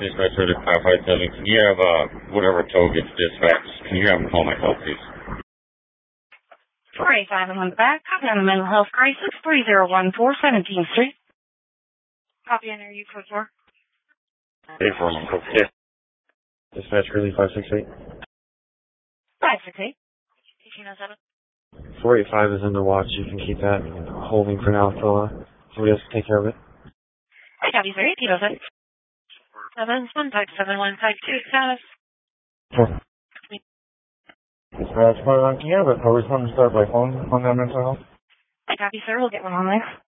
Dispatch 557. Can you have, whatever tow gets dispatched, can you have them call myself, please? 485 I'm on the back. Copy on the mental health crisis, 3014 17th Street. Copy on you code 4. Hey, for them, code 4. Dispatch Greeley 568. 568. 1807. 485 is in the watch. You can keep that holding for now until somebody else can take care of it. I copy, sir. 1807. 7157152 status. 4. Dispatch, can you have a tow responding start by phone on that mental health? I copy, sir. We'll get one on there.